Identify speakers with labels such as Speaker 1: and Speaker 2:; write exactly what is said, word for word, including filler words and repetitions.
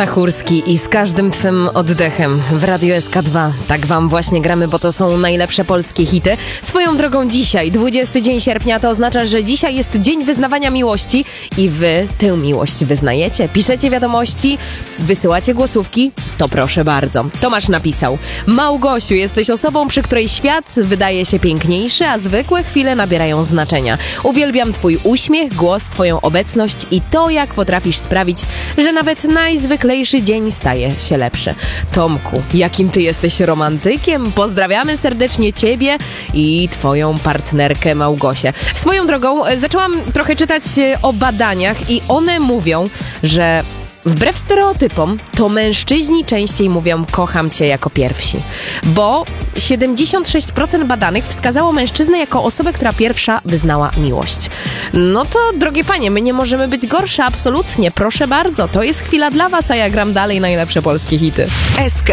Speaker 1: Stachurski i z każdym twym oddechem w Radiu S K dwa. Tak wam właśnie gramy, bo to są najlepsze polskie hity. Swoją drogą dzisiaj, dwudziesty dzień sierpnia, to oznacza, że dzisiaj jest dzień wyznawania miłości i wy tę miłość wyznajecie. Piszecie wiadomości, wysyłacie głosówki, to proszę bardzo. Tomasz napisał: Małgosiu, jesteś osobą, przy której świat wydaje się piękniejszy, a zwykłe chwile nabierają znaczenia. Uwielbiam twój uśmiech, głos, twoją obecność i to, jak potrafisz sprawić, że nawet najzwyklejszy dzień staje się lepszy. Tomku, jakim ty jesteś romantykiem. Pozdrawiamy serdecznie ciebie i twoją partnerkę Małgosię. Swoją drogą zaczęłam trochę czytać o badaniach i one mówią, że wbrew stereotypom, to mężczyźni częściej mówią kocham cię jako pierwsi, bo siedemdziesiąt sześć procent badanych wskazało mężczyznę jako osobę, która pierwsza wyznała miłość. No to, drogie panie, my nie możemy być gorsze, absolutnie, proszę bardzo, to jest chwila dla was, a ja gram dalej najlepsze polskie hity.
Speaker 2: S K